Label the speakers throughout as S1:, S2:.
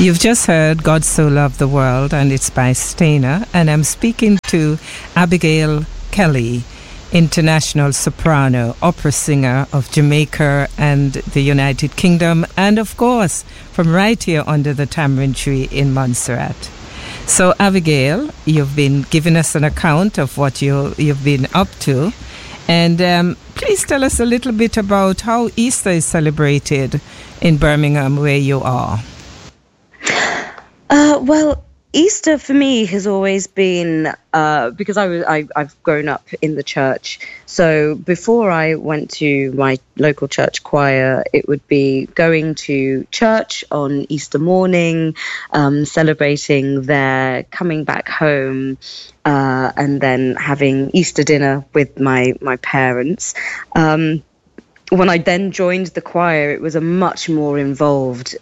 S1: You've just heard God So Loved the World, and it's by Stainer, and I'm speaking to Abigail Kelly, international soprano, opera singer of Jamaica and the United Kingdom, and of course from right here under the tamarind tree in Montserrat. So Abigail, you've been giving us an account of what you've been up to, and please tell us a little bit about how Easter is celebrated in Birmingham where you are.
S2: Well, Easter for me has always been because I've grown up in the church. So before I went to my local church choir, it would be going to church on Easter morning, celebrating there, coming back home, and then having Easter dinner with my parents. When I then joined the choir, it was a much more involved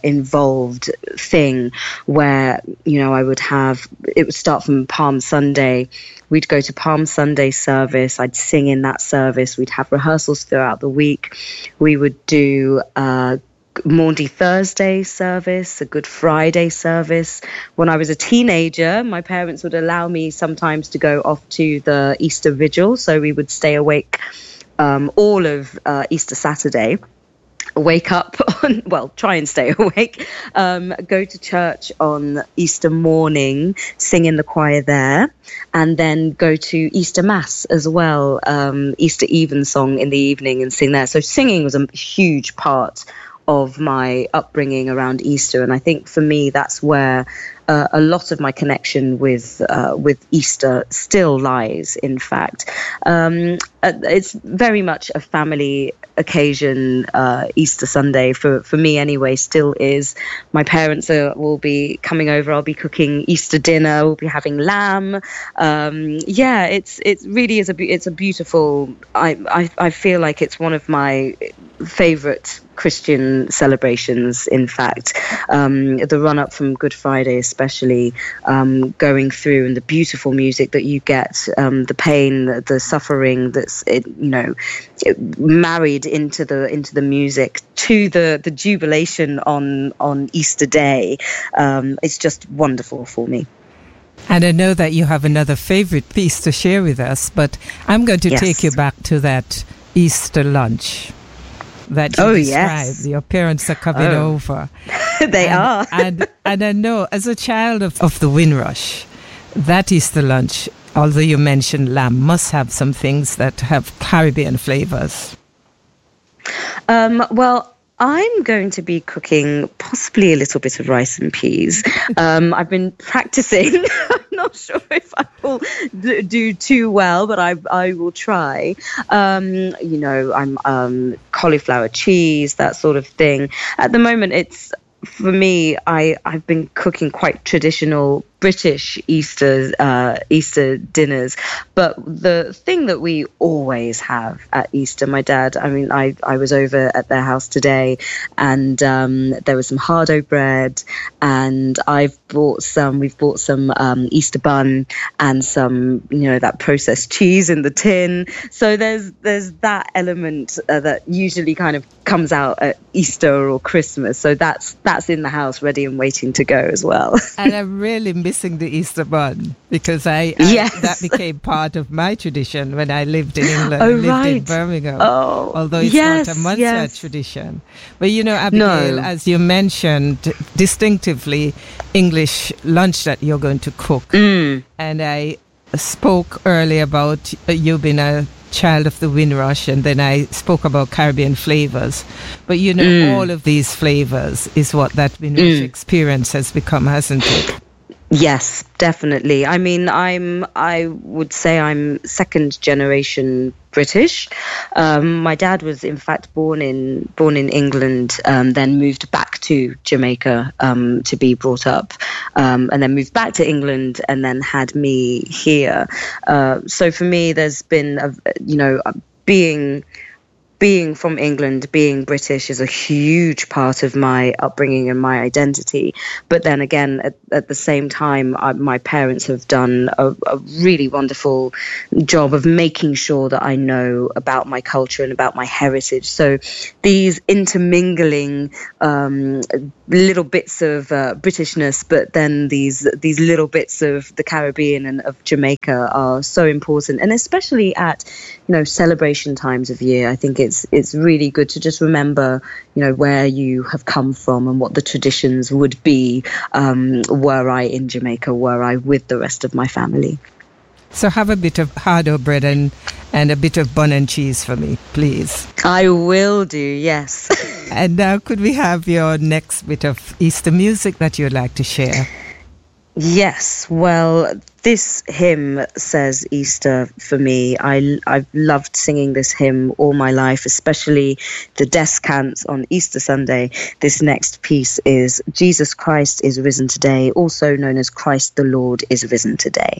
S2: thing where, it would start from Palm Sunday. We'd go to Palm Sunday service. I'd sing in that service. We'd have rehearsals throughout the week. We would do Maundy Thursday service, a Good Friday service. When I was a teenager, my parents would allow me sometimes to go off to the Easter Vigil. So we would stay awake all of Easter Saturday, wake up try and stay awake, go to church on Easter morning, sing in the choir there, and then go to Easter Mass as well, Easter Evensong in the evening and sing there. So singing was a huge part of my upbringing around Easter, and I think for me that's where a lot of my connection with Easter still lies. In fact, it's very much a family occasion. Easter Sunday for me anyway still is. My parents will be coming over. I'll be cooking Easter dinner. We'll be having lamb. It really is it's a beautiful. I feel like it's one of my favorite Christian celebrations. In fact, the run up from Good Friday, especially, going through, and the beautiful music that you get, the pain, the suffering that's married into the music to the jubilation on Easter Day. It's just wonderful for me.
S1: And I know that you have another favorite piece to share with us, but I'm going to take you back to that Easter lunch that you described. Your parents are coming over.
S2: They are.
S1: and I know, as a child of the Windrush, that Easter lunch, although you mentioned lamb, must have some things that have Caribbean flavors.
S2: Well, I'm going to be cooking possibly a little bit of rice and peas. I've been practicing. I'm not sure if I will do too well, but I will try. I'm cauliflower cheese, that sort of thing. At the moment, for me, I've been cooking quite traditional British Easter dinners, but the thing that we always have at Easter, my dad, I was over at their house today, and there was some hardo bread, and we've bought some Easter bun and some that processed cheese in the tin. So there's that element that usually kind of comes out at Easter or Christmas. So that's in the house, ready and waiting to go as well.
S1: And I'm really missing the Easter bun, because that became part of my tradition when I lived in England. I lived in Birmingham, although it's not a Montserrat tradition. But Abigail, as you mentioned, distinctively English lunch that you're going to cook. And I spoke earlier about you being a child of the Windrush, and then I spoke about Caribbean flavors. But all of these flavors is what that Windrush experience has become, hasn't it?
S2: Yes, definitely. I would say I'm second generation British. My dad was in fact born in England, then moved back to Jamaica to be brought up, and then moved back to England, and then had me here. So for me, there's been being being from England, being British is a huge part of my upbringing and my identity. But then again, at the same time, my parents have done a really wonderful job of making sure that I know about my culture and about my heritage. So these intermingling little bits of Britishness, but then these little bits of the Caribbean and of Jamaica are so important, and especially at celebration times of year. I think it's really good to just remember where you have come from and what the traditions would be were I in Jamaica, were I with the rest of my family.
S1: So have a bit of hardo bread and a bit of bun and cheese for me, please.
S2: I will do, yes.
S1: And now could we have your next bit of Easter music that you'd like to share?
S2: Yes, well, this hymn says Easter for me. I've loved singing this hymn all my life, especially the descants on Easter Sunday. This next piece is Jesus Christ is risen today, also known as Christ the Lord is risen today.